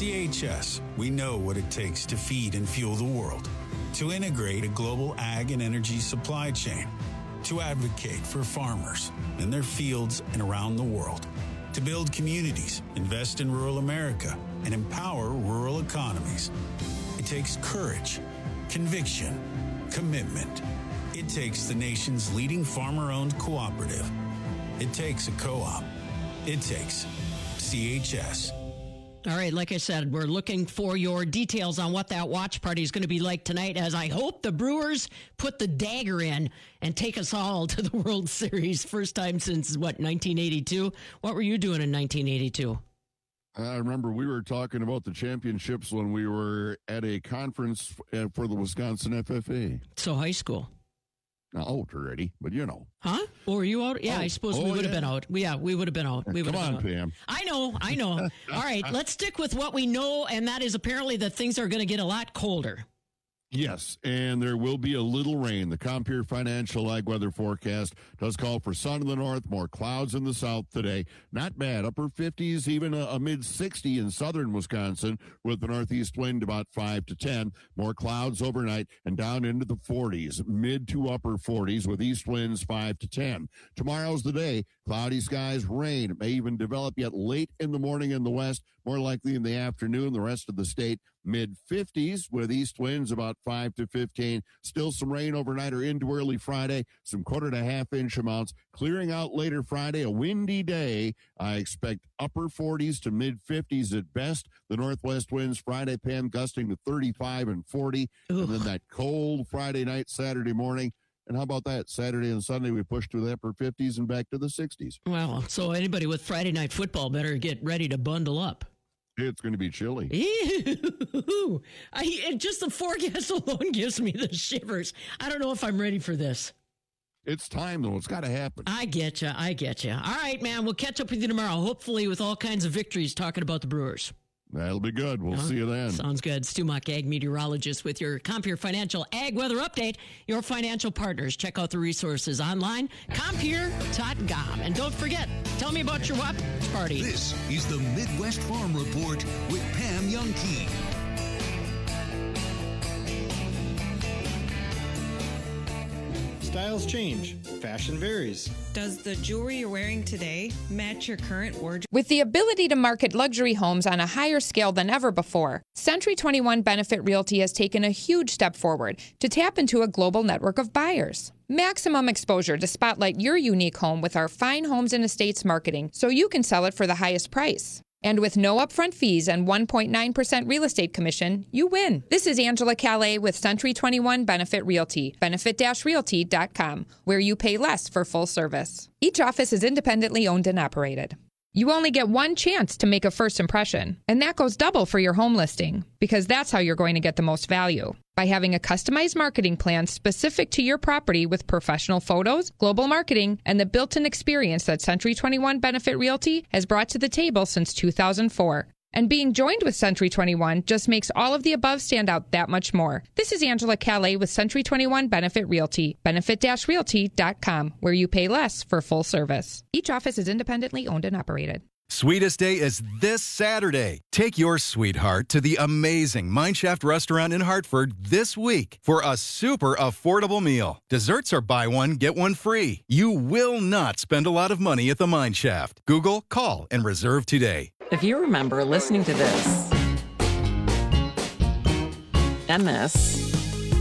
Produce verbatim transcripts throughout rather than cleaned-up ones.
C H S, we know what it takes to feed and fuel the world, to integrate a global ag and energy supply chain, to advocate for farmers in their fields and around the world, to build communities, invest in rural America, and empower rural economies. It takes courage, conviction, commitment. It takes the nation's leading farmer-owned cooperative. It takes a co-op. It takes C H S. All right, like I said, we're looking for your details on what that watch party is going to be like tonight, as I hope the Brewers put the dagger in and take us all to the World Series. First time since, what, nineteen eighty-two? What were you doing in nineteen eighty-two? I remember we were talking about the championships when we were at a conference for the Wisconsin F F A. So high school. Not out already, but you know. Huh? Or were you out? Yeah, oh, I suppose oh, we would have yeah. been out. Yeah, we would have been out. We would Come have on, been out. Pam. I know, I know. All right, let's stick with what we know, and that is apparently that things are going to get a lot colder. Yes, and there will be a little rain. The Compeer Financial Ag Weather Forecast does call for sun in the north, more clouds in the south today. Not bad. Upper fifties, even a, a mid sixty in southern Wisconsin with the northeast wind about five to ten. More clouds overnight and down into the forties, mid to upper forties with east winds five to ten. Tomorrow's the day. Cloudy skies, rain. It may even develop yet late in the morning in the west, more likely in the afternoon. The rest of the state, mid fifties with east winds about five to fifteen. Still some rain overnight or into early Friday. Some quarter to half inch amounts. Clearing out later Friday. A windy day. I expect upper forties to mid fifties at best. The northwest winds Friday, Pam, gusting to thirty-five and forty. Ooh. And then that cold Friday night, Saturday morning. And how about that? Saturday and Sunday, we push to the upper fifties and back to the sixties. Well, so anybody with Friday night football better get ready to bundle up. It's going to be chilly. Ew. I, just the forecast alone gives me the shivers. I don't know if I'm ready for this. It's time, though. It's got to happen. I get you. I get you. All right, man. We'll catch up with you tomorrow, hopefully with all kinds of victories talking about the Brewers. That'll be good. We'll uh, see you then. Sounds good. Stu Muck, ag meteorologist with your Compeer Financial Ag Weather Update. Your financial partners. Check out the resources online, compeer dot com. And don't forget, tell me about your watch party. This is the Midwest Farm Report with Pam Youngkey. Styles change. Fashion varies. Does the jewelry you're wearing today match your current wardrobe? With the ability to market luxury homes on a higher scale than ever before, Century twenty-one Benefit Realty has taken a huge step forward to tap into a global network of buyers. Maximum exposure to spotlight your unique home with our fine homes and estates marketing so you can sell it for the highest price. And with no upfront fees and one point nine percent real estate commission, you win. This is Angela Calais with Century twenty-one Benefit Realty, benefit dash realty dot com, where you pay less for full service. Each office is independently owned and operated. You only get one chance to make a first impression, and that goes double for your home listing, because that's how you're going to get the most value. By having a customized marketing plan specific to your property with professional photos, global marketing, and the built-in experience that Century twenty-one Benefit Realty has brought to the table since two thousand four. And being joined with Century twenty-one just makes all of the above stand out that much more. This is Angela Calais with Century twenty-one Benefit Realty, benefit dash realty dot com, where you pay less for full service. Each office is independently owned and operated. Sweetest Day is this Saturday. Take your sweetheart to the amazing Mineshaft restaurant in Hartford this week for a super affordable meal. Desserts are buy one, get one free. You will not spend a lot of money at the Mineshaft. Google, call, and reserve today. If you remember listening to this, and this,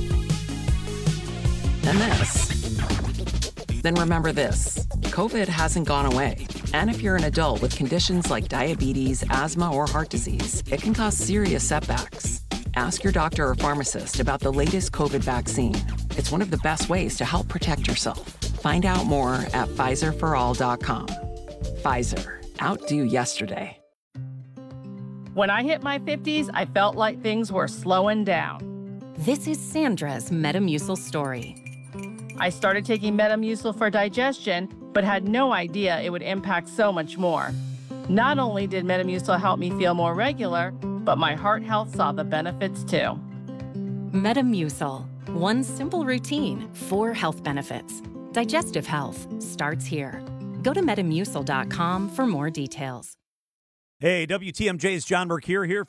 and this, then remember this. COVID hasn't gone away. And if you're an adult with conditions like diabetes, asthma, or heart disease, it can cause serious setbacks. Ask your doctor or pharmacist about the latest COVID vaccine. It's one of the best ways to help protect yourself. Find out more at Pfizer for all dot com. Pfizer. Outdo yesterday. When I hit my fifties, I felt like things were slowing down. This is Sandra's Metamucil story. I started taking Metamucil for digestion, but had no idea it would impact so much more. Not only did Metamucil help me feel more regular, but my heart health saw the benefits too. Metamucil. One simple routine, four health benefits. Digestive health starts here. Go to metamucil dot com for more details. Hey, W T M J's John Burke here, here